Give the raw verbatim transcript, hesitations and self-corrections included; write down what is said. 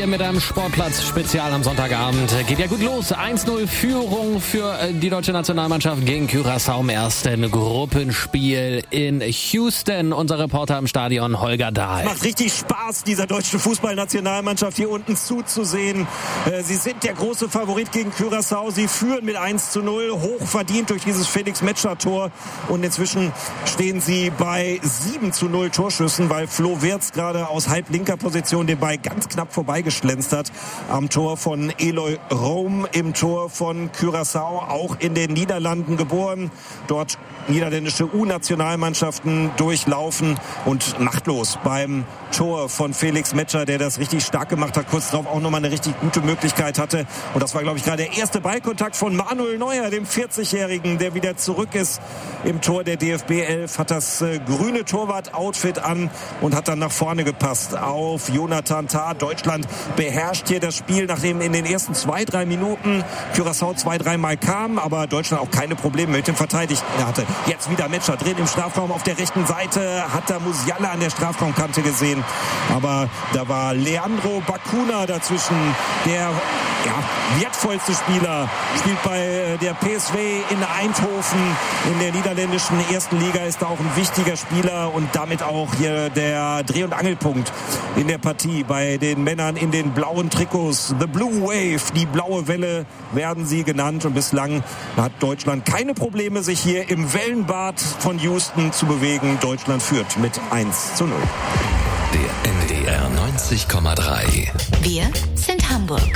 hier mit einem Sportplatz-Spezial am Sonntagabend. Geht ja gut los. eins null Führung für die deutsche Nationalmannschaft gegen Curaçao im ersten Gruppenspiel in Houston. Unser Reporter im Stadion, Holger Dahl. Macht richtig Spaß, dieser deutschen Fußballnationalmannschaft hier unten zuzusehen. Sie sind der große Favorit gegen Curaçao. Sie führen mit eins zu null, hoch verdient durch dieses Felix Metscher-Tor. Und inzwischen stehen sie bei sieben zu null Torschüssen, weil Flo Wirtz gerade aus halblinker Position den Ball ganz knapp vorbeigeschlänzt hat. Am Tor von Eloy Room, im Tor von Curaçao, auch in den Niederlanden geboren. Dort niederländische U-Nationalmannschaften durchlaufen und machtlos beim Tor von Felix Metscher, der das richtig stark gemacht hat, kurz darauf auch nochmal eine richtig gute Möglichkeit hatte. Und das war, glaube ich, gerade der erste Ballkontakt von Manuel Neuer, dem vierzigjährigen, der wieder zurück ist im Tor der D F B elf, hat das äh, grüne Torwart-Outfit an und hat dann nach vorne gepasst auf Jonathan Tah. Deutschland beherrscht hier das Spiel, nachdem in den ersten zwei, drei Minuten Curaçao zwei, dreimal kam, aber Deutschland auch keine Probleme mit dem Verteidigen hatte. Jetzt wieder Metscher, dreht im Strafraum auf der rechten Seite, hat da Musiala an der Strafraumkante gesehen, aber da war Leandro Bacuna dazwischen, der ja, wertvollste Spieler, spielt bei der P S V in Eindhoven in der niederländischen ersten Liga, ist da auch ein wichtiger Spieler und damit auch hier der Dreh- und Angelpunkt in der Partie bei den Männern in den blauen Trikots. The Blue Wave, die blaue Welle werden sie genannt, und bislang hat Deutschland keine Probleme, sich hier im Wellenbad von Houston zu bewegen. Deutschland führt mit eins zu null. Der N D R neunzig Komma drei. Wir sind Hamburg.